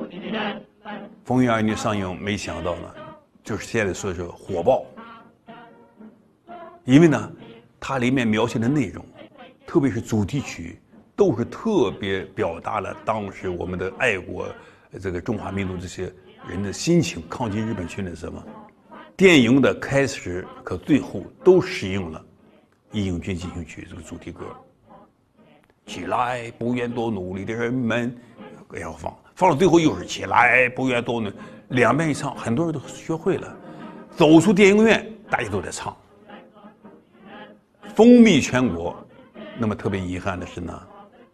风云儿女上映，没想到呢，就是现在说是火爆。因为呢，它里面描写的内容，特别是主题曲，都是特别表达了当时我们的爱国，这个中华民族这些人的心情，抗击日本侵略什么。电影的开始和最后都使用了《义勇军进行曲》这个主题歌。起来，不愿多努力的人们，要放到最后又是起来，不愿多努力，两遍一唱，很多人都学会了。走出电影院，大家都在唱，风靡全国。那么特别遗憾的是呢，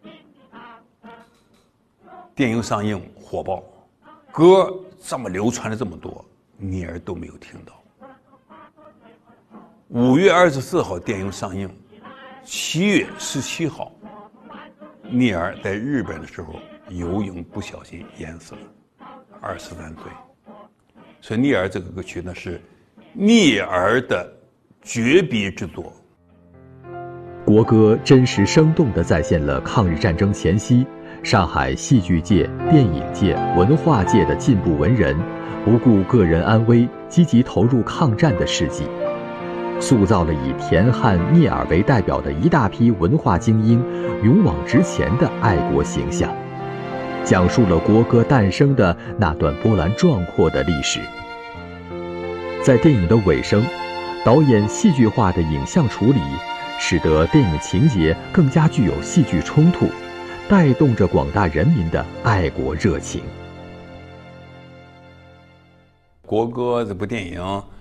电影上映火爆，歌这么流传了这么多，你儿都没有听到。5月24号电影上映，7月17号，聂耳在日本的时候游泳不小心淹死了，23岁。所以聂耳这个歌曲呢是聂耳的绝笔之作。 国歌真实生动地再现了抗日战争前夕上海戏剧界、电影界、文化界的进步文人不顾个人安危，积极投入抗战的事迹，塑造了以田汉、聂耳为代表的一大批文化精英勇往直前的爱国形象，讲述了国歌诞生的那段波澜壮阔的历史。在电影的尾声，导演戏剧化的影像处理，使得电影情节更加具有戏剧冲突，带动着广大人民的爱国热情。 国歌这部电影